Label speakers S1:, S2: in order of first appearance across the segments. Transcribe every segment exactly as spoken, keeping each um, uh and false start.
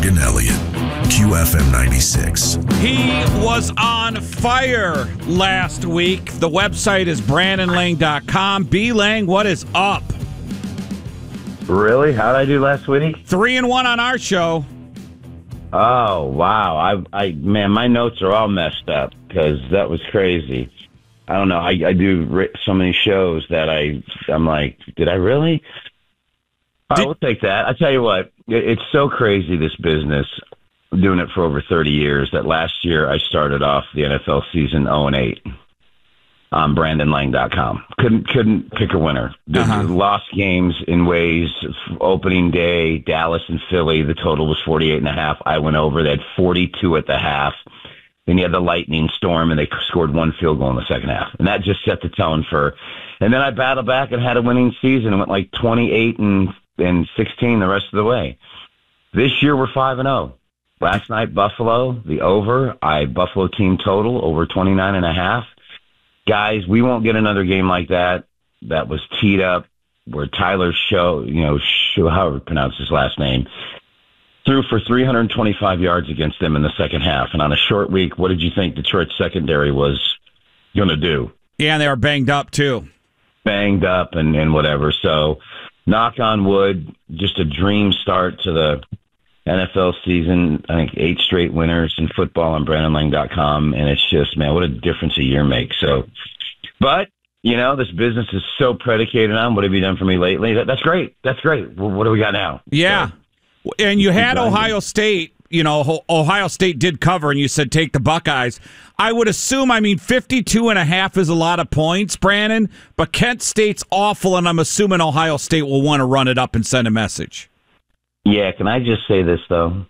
S1: and Elliott, Q F M ninety-six.
S2: He was on fire last week. The website is brandon lang dot com. B. Lang, what is up?
S3: Really? How did I do last week?
S2: Three and one on our show.
S3: Oh, wow. I, I, man, my notes are all messed up because that was crazy. I don't know. I, I do so many shows that I, I'm like, did I really? I will take that. I tell you what, it, it's so crazy, this business. I'm doing it for over thirty years. That last year I started off the N F L season oh and eight on brandon lang dot com. Couldn't couldn't pick a winner. The,
S2: uh-huh.
S3: Lost games in ways. Opening day, Dallas and Philly, the total was forty-eight and a half. I went over. They had forty-two at the half. Then you had the lightning storm, and they scored one field goal in the second half. And that just set the tone for. And then I battled back and had a winning season and went like twenty-eight and and sixteen the rest of the way. This year we're five and oh. Last night, Buffalo, the over. I Buffalo team total over twenty-nine and a half. Guys, we won't get another game like that. That was teed up where Tyler Show, you know, Show, however you pronounce his last name, threw for three hundred twenty-five yards against them in the second half. And on a short week, what did you think Detroit's secondary was going to do?
S2: Yeah, and they were banged up too.
S3: Banged up and, and whatever. So, knock on wood, just a dream start to the N F L season. I think eight straight winners in football on brandon lang dot com. And it's just, man, what a difference a year makes. So, but, you know, this business is so predicated on what have you done for me lately? That, that's great. That's great. Well, what do we got now?
S2: Yeah. So, and you had Ohio State, you know, Ohio State did cover, and you said take the Buckeyes. I would assume, I mean, fifty-two and a half is a lot of points, Brandon, but Kent State's awful, and I'm assuming Ohio State will want to run it up and send a message.
S3: Yeah, can I just say this, though?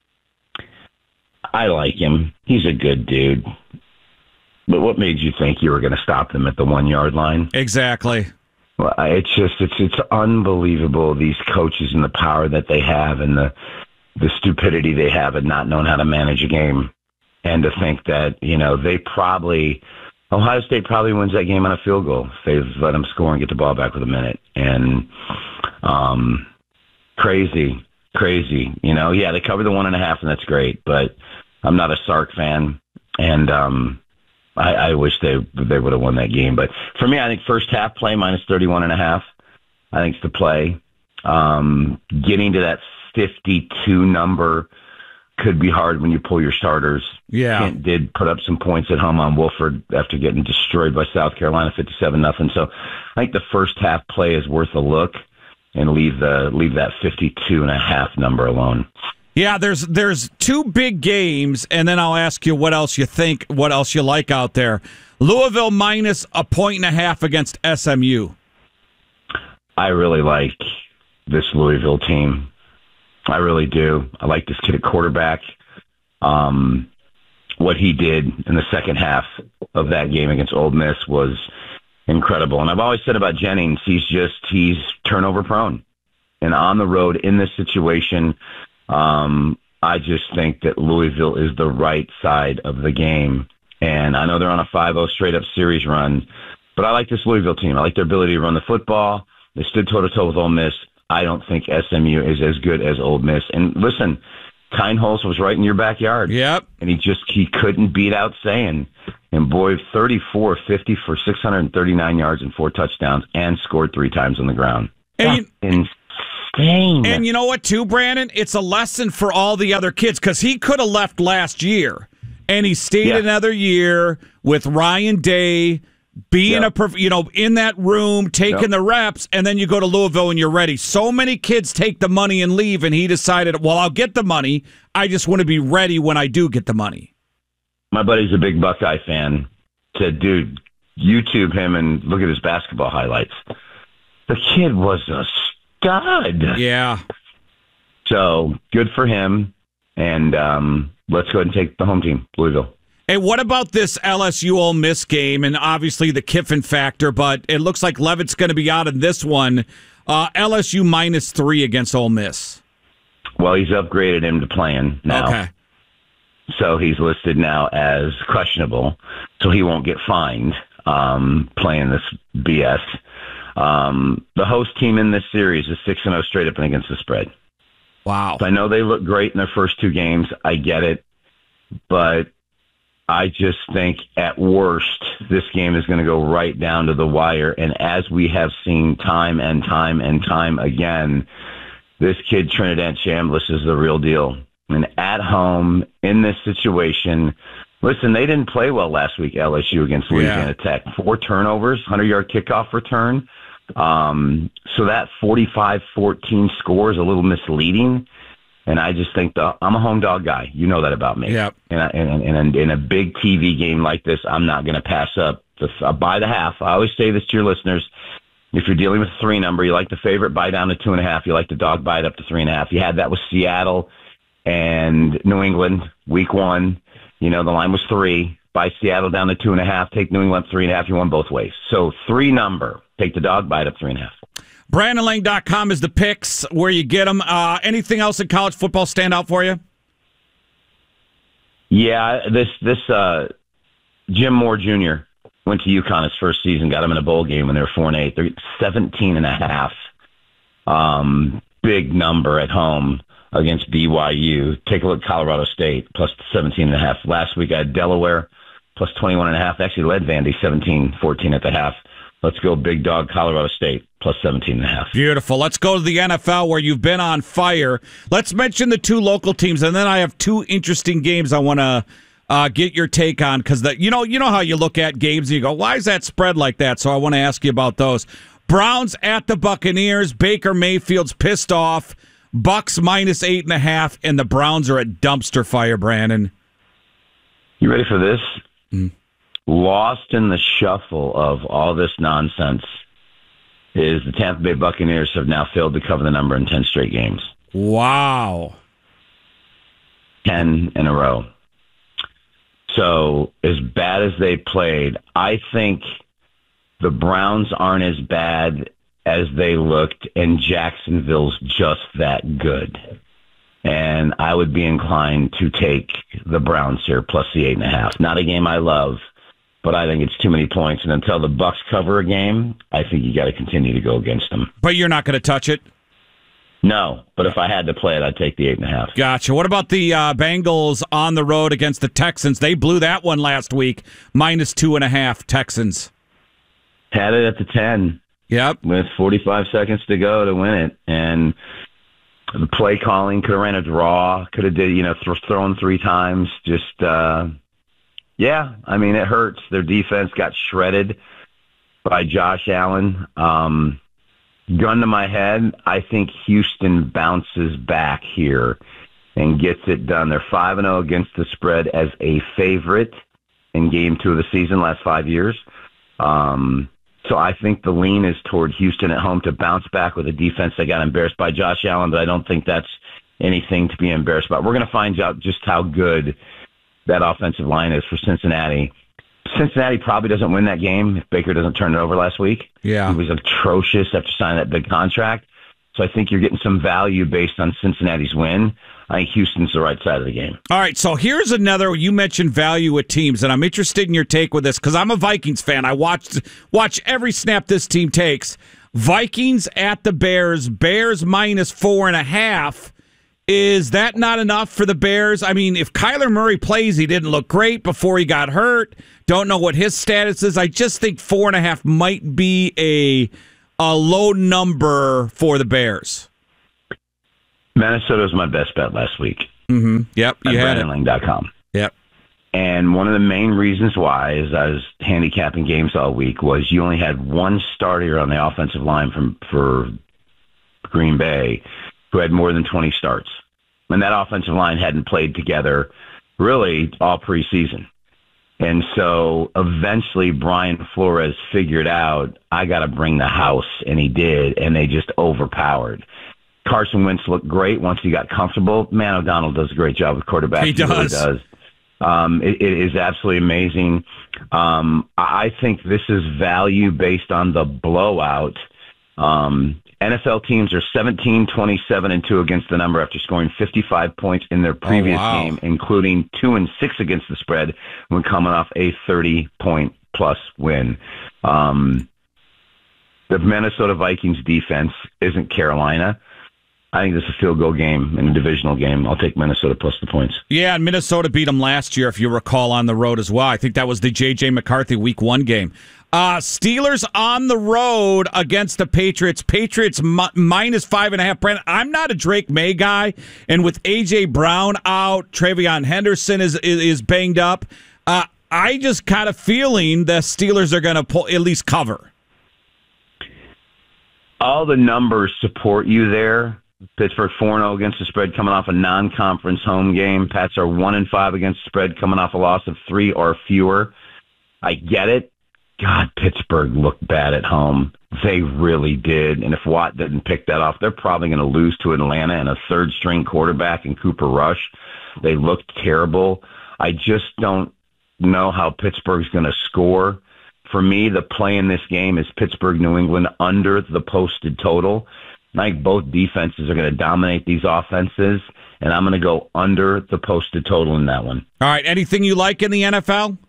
S3: I like him. He's a good dude. But what made you think you were going to stop them at the one-yard line?
S2: Exactly.
S3: Well, it's just, it's it's unbelievable, these coaches and the power that they have and the the stupidity they have and not knowing how to manage a game. And to think that, you know, they probably, Ohio State probably wins that game on a field goal if they let them score and get the ball back with a minute. And um, crazy. Crazy, you know. Yeah, they covered the one and a half, and that's great. But I'm not a Sark fan, and um, I, I wish they they would have won that game. But for me, I think first half play minus thirty-one and a half. I think it's the play. Um, getting to that fifty-two number could be hard when you pull your starters.
S2: Yeah,
S3: Kent did put up some points at home on Wolford after getting destroyed by South Carolina, fifty-seven nothing. So I think the first half play is worth a look. And leave the leave that fifty-two and a half number alone.
S2: Yeah, there's there's two big games, and then I'll ask you what else you think, what else you like out there. Louisville minus a point and a half against S M U.
S3: I really like this Louisville team. I really do. I like this kid at quarterback. Um, what he did in the second half of that game against Ole Miss was incredible. And I've always said about Jennings, he's just, he's turnover prone. And on the road in this situation, um, I just think that Louisville is the right side of the game. And I know they're on a five oh straight up series run, but I like this Louisville team. I like their ability to run the football. They stood toe to toe with Ole Miss. I don't think S M U is as good as Ole Miss. And listen, Keinholz was right in your backyard.
S2: Yep.
S3: And he just, he couldn't beat out saying, and boy, thirty-four fifty for six hundred thirty-nine yards and four touchdowns and scored three times on the ground.
S2: And,
S3: insane.
S2: And you know what, too, Brandon? It's a lesson for all the other kids because he could have left last year and he stayed
S3: yeah.
S2: another year with Ryan Day being yep. a, you know, in that room, taking yep. the reps, and then you go to Louisville and you're ready. So many kids take the money and leave, and he decided, well, I'll get the money. I just want to be ready when I do get the money.
S3: My buddy's a big Buckeye fan. Said, dude, YouTube him and look at his basketball highlights. The kid was a stud.
S2: Yeah.
S3: So good for him. And um, let's go ahead and take the home team, Louisville.
S2: Hey, what about this L S U Ole Miss game? And obviously the Kiffin factor, but it looks like Levitt's going to be out in this one. Uh, L S U minus three against Ole Miss.
S3: Well, he's upgraded him to playing now.
S2: Okay.
S3: So he's listed now as questionable, so he won't get fined um, playing this B S. Um, the host team in this series is six and oh straight up and against the spread.
S2: Wow.
S3: So I know they look great in their first two games. I get it. But I just think at worst, this game is going to go right down to the wire. And as we have seen time and time and time again, this kid, Trinidad Chambliss, is the real deal. And at home, in this situation, listen, they didn't play well last week, L S U against Louisiana yeah. Tech. Four turnovers, hundred-yard kickoff return. Um, so that forty-five fourteen score is a little misleading. And I just think the, I'm a home dog guy. You know that about me.
S2: Yep.
S3: And in, in, in, in a big T V game like this, I'm not going to pass up the uh, buy the half. I always say this to your listeners. If you're dealing with a three number, you like the favorite, buy down to two and a half. You like the dog, buy it up to three and a half. You had that with Seattle and New England week one. You know, the line was three. Buy Seattle down to two and a half. Take New England three and a half. You won both ways. So three number. Take the dog, buy it up three and a half.
S2: Brandon Lang dot com is the picks where you get them. Uh, anything else in college football stand out for you?
S3: Yeah, this this uh, Jim Moore Junior went to UConn his first season, got him in a bowl game when they were four and eight. They're seventeen and a half. Um, big number at home against B Y U. Take a look at Colorado State, plus seventeen and a half. Last week I had Delaware, plus twenty-one and a half. Actually led Vandy seventeen fourteen at the half. Let's go big dog Colorado State, plus seventeen and a half.
S2: Beautiful. Let's go to the N F L where you've been on fire. Let's mention the two local teams, and then I have two interesting games I want to uh, get your take on, because you know you know how you look at games and you go, why is that spread like that? So I want to ask you about those. Browns at the Buccaneers. Baker Mayfield's pissed off. Bucks minus eight and a half, and the Browns are at dumpster fire, Brandon.
S3: You ready for this?
S2: Mm.
S3: Lost in the shuffle of all this nonsense is the Tampa Bay Buccaneers have now failed to cover the number in ten straight games.
S2: Wow.
S3: ten in a row. So as bad as they played, I think the Browns aren't as bad as they looked, and Jacksonville's just that good. And I would be inclined to take the Browns here, plus the eight and a half. Not a game I love, but I think it's too many points. And until the Bucs cover a game, I think you got to continue to go against them.
S2: But you're not going to touch it?
S3: No, but if I had to play it, I'd take the eight and a half.
S2: Gotcha. What about the uh, Bengals on the road against the Texans? They blew that one last week, minus two and a half. Texans
S3: had it at the ten.
S2: Yep,
S3: with forty-five seconds to go to win it, and the play calling could have ran a draw, could have did you know th- thrown three times. Just uh, yeah, I mean it hurts. Their defense got shredded by Josh Allen. Um, gun to my head, I think Houston bounces back here and gets it done. They're five and zero against the spread as a favorite in game two of the season last five years. Um, So I think the lean is toward Houston at home to bounce back with a defense that got embarrassed by Josh Allen, but I don't think that's anything to be embarrassed about. We're going to find out just how good that offensive line is for Cincinnati. Cincinnati probably doesn't win that game if Baker doesn't turn it over last week.
S2: Yeah.
S3: He was atrocious after signing that big contract. So I think you're getting some value based on Cincinnati's win. I think Houston's the right side of the game.
S2: All right, so here's another. You mentioned value with teams, and I'm interested in your take with this because I'm a Vikings fan. I watched watch every snap this team takes. Vikings at the Bears. Bears minus four and a half. Is that not enough for the Bears? I mean, if Kyler Murray plays, he didn't look great before he got hurt. Don't know what his status is. I just think four and a half might be a a low number for the Bears.
S3: Minnesota was my best bet last week.
S2: Mm-hmm. Yep, you
S3: at
S2: had
S3: Brandon Lang dot com.
S2: Yep.
S3: And one of the main reasons why, as I was handicapping games all week, was you only had one starter on the offensive line from for Green Bay who had more than twenty starts. And that offensive line hadn't played together really all preseason. And so eventually Brian Flores figured out, I got to bring the house, and he did, and they just overpowered. Carson Wentz looked great once he got comfortable. Man, O'Donnell does a great job with quarterback.
S2: He does.
S3: He really does. Um, it, it is absolutely amazing. Um, I think this is value based on the blowout. Um, N F L teams are seventeen, twenty-seven, and two against the number after scoring fifty-five points in their previous
S2: oh, wow.
S3: game, including two and six against the spread when coming off a thirty-point plus win. Um, the Minnesota Vikings defense isn't Carolina. I think this is a field goal game in a divisional game. I'll take Minnesota plus the points.
S2: Yeah, and Minnesota beat them last year, if you recall, on the road as well. I think that was the J J. McCarthy Week One game. Uh, Steelers on the road against the Patriots. Patriots mi- minus five and a half. Brandon, I'm not a Drake May guy, and with A J. Brown out, Travion Henderson is is, is banged up. Uh, I just kind of feeling the Steelers are going to pull at least cover.
S3: All the numbers support you there. Pittsburgh four and oh against the spread coming off a non-conference home game. Pats are one and five against the spread coming off a loss of three or fewer. I get it. God, Pittsburgh looked bad at home. They really did. And if Watt didn't pick that off, they're probably going to lose to Atlanta and a third-string quarterback in Cooper Rush. They looked terrible. I just don't know how Pittsburgh's going to score. For me, the play in this game is Pittsburgh-New England under the posted total. I think both defenses are going to dominate these offenses, and I'm going to go under the posted total in that one.
S2: All right, anything you like in the N F L?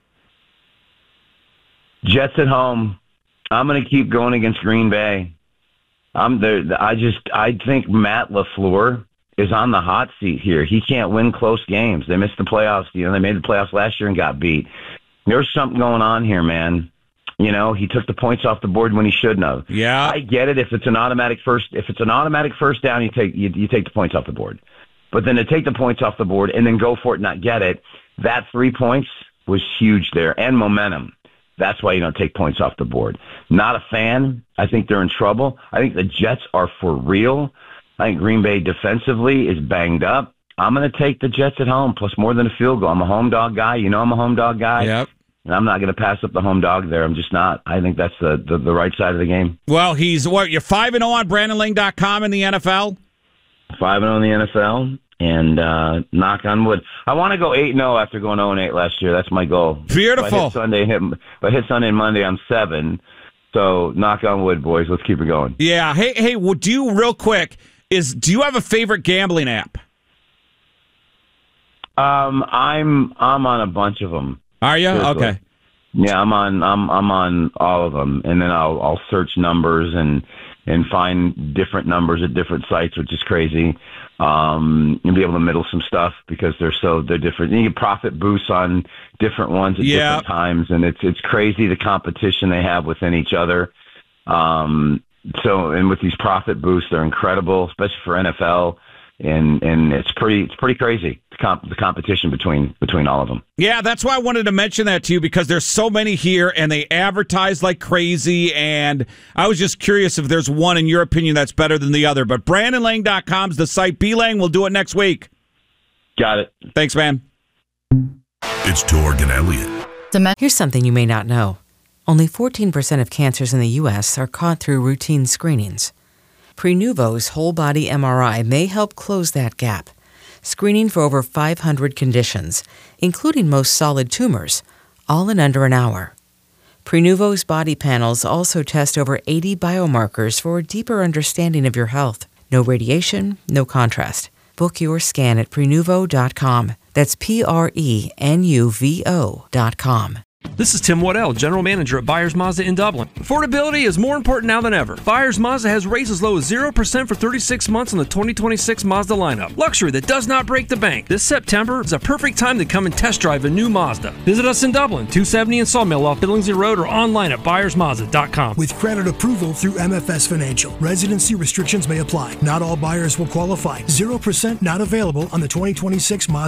S3: Jets at home. I'm going to keep going against Green Bay. I'm there. I just I think Matt LaFleur is on the hot seat here. He can't win close games. They missed the playoffs. You know, they made the playoffs last year and got beat. There's something going on here, man. You know, he took the points off the board when he shouldn't have.
S2: Yeah,
S3: I get it. If it's an automatic first, if it's an automatic first down, you take you, you take the points off the board. But then to take the points off the board and then go for it and not get it, that three points was huge there and momentum. That's why you don't take points off the board. Not a fan. I think they're in trouble. I think the Jets are for real. I think Green Bay defensively is banged up. I'm going to take the Jets at home plus more than a field goal. I'm a home dog guy. You know I'm a home dog guy.
S2: Yep.
S3: And I'm not going to pass up the home dog there. I'm just not. I think that's the, the, the right side of the game.
S2: Well, he's what? You're five and zero on Brandon Lang dot com in the N F L.
S3: Five and zero in the N F L, and uh, knock on wood. I want to go eight and zero after going zero and eight last year. That's my goal.
S2: Beautiful.
S3: If I hit Sunday, hit, if I hit Sunday and Monday, I'm seven. So knock on wood, boys. Let's keep it going.
S2: Yeah. Hey, hey. Well, do you real quick? Is do you have a favorite gambling app?
S3: Um, I'm I'm on a bunch of them.
S2: Are you?
S3: Seriously.
S2: Okay.
S3: Yeah, I'm on I'm I'm on all of them, and then I'll I'll search numbers and and find different numbers at different sites, which is crazy. Um, and be able to middle some stuff because they're so they're different. You get profit boosts on different ones at
S2: yeah.
S3: different times, and it's it's crazy the competition they have within each other. Um, so and with these profit boosts, they're incredible, especially for N F L. And and it's pretty it's pretty crazy the, comp, the competition between between all of them.
S2: Yeah, that's why I wanted to mention that to you because there's so many here and they advertise like crazy. And I was just curious if there's one in your opinion that's better than the other. But Brandon Lang dot com's the site. B Lang will do it next week.
S3: Got it.
S2: Thanks, man.
S1: It's Torg and Elliott.
S4: Here's something you may not know: only fourteen percent of cancers in the U S are caught through routine screenings. Prenuvo's whole-body M R I may help close that gap, screening for over five hundred conditions, including most solid tumors, all in under an hour. Prenuvo's body panels also test over eighty biomarkers for a deeper understanding of your health. No radiation, no contrast. Book your scan at Prenuvo dot com. That's P R E N U V O dot com.
S5: This is Tim Waddell, General Manager at Byers Mazda in Dublin. Affordability is more important now than ever. Byers Mazda has rates as low as zero percent for thirty-six months on the twenty twenty-six Mazda lineup. Luxury that does not break the bank. This September is a perfect time to come and test drive a new Mazda. Visit us in Dublin, two seventy in Sawmill off Billingsley Road, or online at Byers Mazda dot com.
S6: With credit approval through M F S Financial, residency restrictions may apply. Not all buyers will qualify. zero percent not available on the twenty twenty-six Mazda.